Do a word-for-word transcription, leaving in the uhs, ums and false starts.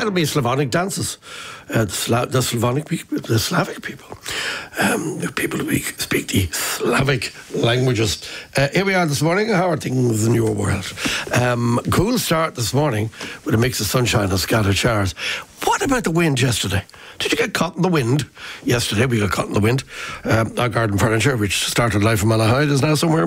that'll be Slavonic dances. Uh, the, Sla- the Slavonic people, the Slavic people, um, the people who speak, speak the Slavic languages. Uh, here we are this morning. How are things in your world? Um, cool start this morning with a mix of sunshine and scattered showers. What about the wind yesterday? Did you get caught in the wind? Yesterday we got caught in the wind. Um, our garden furniture, which started life in Malahide, is now somewhere